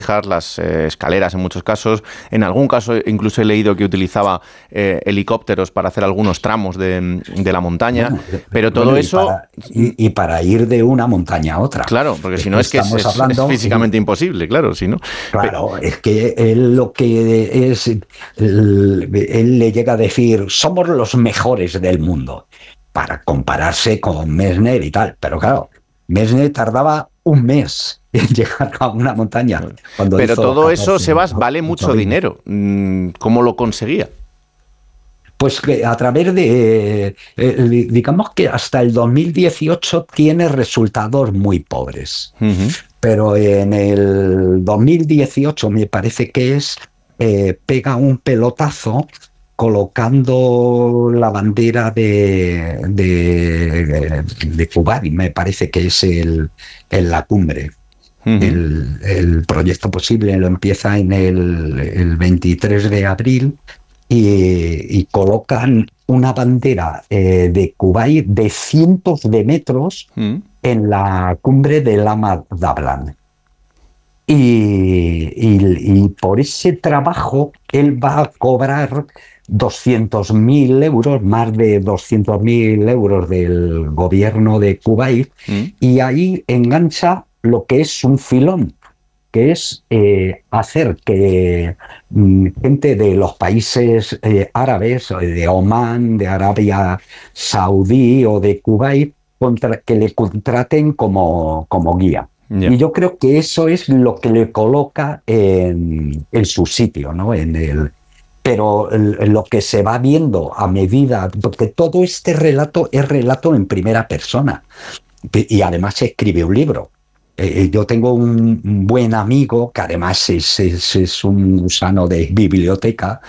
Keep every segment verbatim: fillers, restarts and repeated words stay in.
las eh, escaleras en muchos casos. En algún caso incluso he leído que utilizaba eh, helicópteros para hacer algunos tramos de, de la montaña, bueno, pero todo bueno, y eso... Para, y, y para ir de una montaña a otra. Claro, porque si no es que es, es, hablando, es físicamente imposible, claro, si no... Claro, es que él lo que es... Él, él le llega a decir, somos los mejores del mundo, para compararse con Messner y tal, pero claro, Messner tardaba un mes en llegar a una montaña. Cuando Pero hizo todo catorce, eso, Sebas, vale mucho mucho dinero. ¿Cómo lo conseguía? Pues que a través de, eh, digamos que hasta el dos mil dieciocho tiene resultados muy pobres. Uh-huh. Pero en el dos mil dieciocho, me parece que es, eh, pega un pelotazo colocando la bandera de, de, de Kuwait, me parece que es el, en la cumbre. Uh-huh. El, el proyecto posible lo empieza en el, el veintitrés de abril y, y colocan una bandera eh, de Kuwait de cientos de metros uh-huh. en la cumbre del Lama Dablan. Y, y, y por ese trabajo él va a cobrar doscientos mil euros, más de doscientos mil euros del gobierno de Kuwait, mm. y ahí engancha lo que es un filón, que es eh, hacer que mm, gente de los países eh, árabes, de Omán, de Arabia Saudí o de Kuwait, contra, que le contraten como, como guía. Yeah. Y yo creo que eso es lo que le coloca en, en su sitio, ¿no? En el, pero lo que se va viendo a medida, porque todo este relato es relato en primera persona, y además se escribe un libro. Eh, yo tengo un buen amigo que además es, es, es un gusano de biblioteca,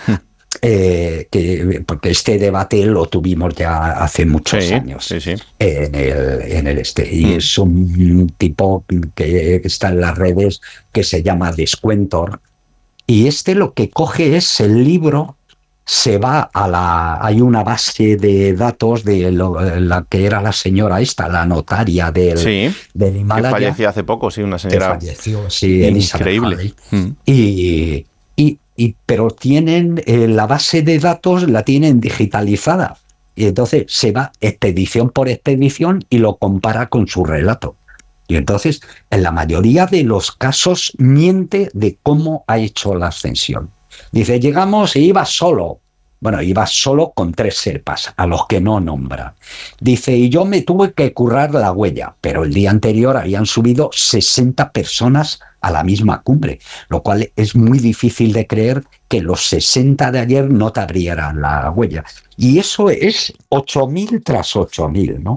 eh, que, porque este debate lo tuvimos ya hace muchos sí, años sí, sí. En, el, en el este, y mm. es un tipo que está en las redes que se llama Descuentor. Y este lo que coge es el libro, se va a la... Hay una base de datos de lo, la que era la señora esta, la notaria del, sí, del Himalaya. Que falleció hace poco, sí, una señora... Que falleció, sí, increíble. Mm. Y, y, y, pero tienen... Eh, la base de datos la tienen digitalizada. Y entonces se va expedición por expedición y lo compara con su relato. Y entonces, en la mayoría de los casos, miente de cómo ha hecho la ascensión. Dice, llegamos y iba solo. Bueno, iba solo con tres serpas, a los que no nombra. Dice, y yo me tuve que currar la huella, pero el día anterior habían subido sesenta personas a la misma cumbre, lo cual es muy difícil de creer que los sesenta de ayer no te abrieran la huella. Y eso es ocho mil tras ocho mil, ¿no?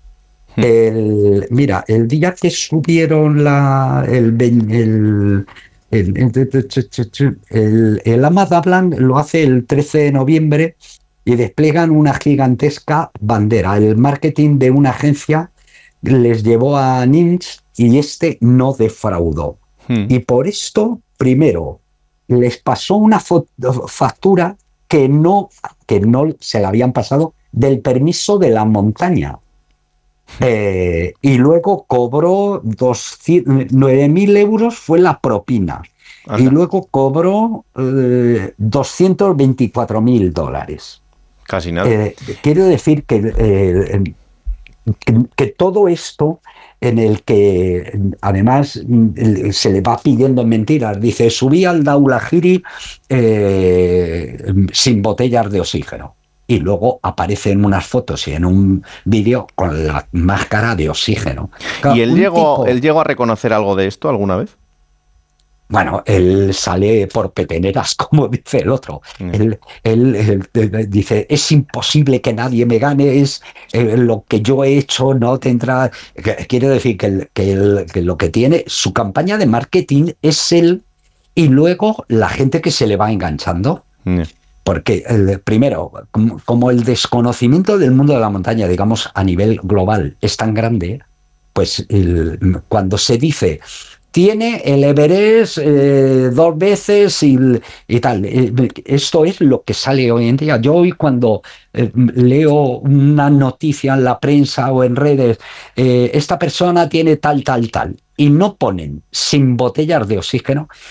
El, mira, el día que subieron la, el, el, el, el, el, el Lama Dablan lo hace el trece de noviembre y despliegan una gigantesca bandera. El marketing de una agencia les llevó a Nims y este no defraudó. Hmm. Y por esto, primero, les pasó una factura que no, que no se la habían pasado del permiso de la montaña. Eh, y luego cobró nueve mil euros, fue la propina. Anda. Y luego cobró eh, doscientos veinticuatro mil dólares. Casi nada. Eh, quiero decir que, eh, que, que todo esto en el que además se le va pidiendo mentiras. Dice, subí al Dhaulagiri eh, sin botellas de oxígeno. Y luego aparecen unas fotos y en un vídeo con la máscara de oxígeno. Claro, ¿y él llegó, tipo, él llegó a reconocer algo de esto alguna vez? Bueno, él sale por peteneras, como dice el otro. Mm. Él, él, él, él dice, es imposible que nadie me gane, es eh, lo que yo he hecho no tendrá... Quiere decir que, el, que, el, que lo que tiene, su campaña de marketing es él y luego la gente que se le va enganchando. Mm. Porque, el, primero, como, como el desconocimiento del mundo de la montaña, digamos, a nivel global es tan grande, pues el, cuando se dice, tiene el Everest eh, dos veces y, y tal, eh, esto es lo que sale hoy en día. Yo hoy cuando eh, leo una noticia en la prensa o en redes, eh, esta persona tiene tal, tal, tal, y no ponen sin botellas de oxígeno,